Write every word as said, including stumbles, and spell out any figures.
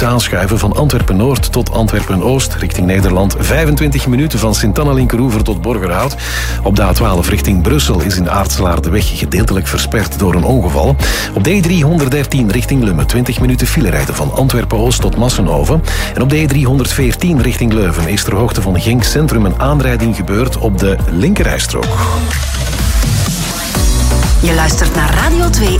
minuten aanschuiven van Antwerpen-Noord tot Antwerpen-Oost richting Nederland. vijfentwintig minuten van Sint-Anna-Linkeroever tot Borgerhout. Op de A twaalf richting Brussel is in Aartselaar de weg gedeeltelijk versperd door een ongeval. Op de E driehonderddertien richting Lummen twintig minuten file rijden van Antwerpen-Oost tot Massenhoven. En op de E driehonderdveertien richting Leuven is ter hoogte van Genk Centrum een aanrijding gebeurd op de linkerrijstrook. Je luistert naar Radio twee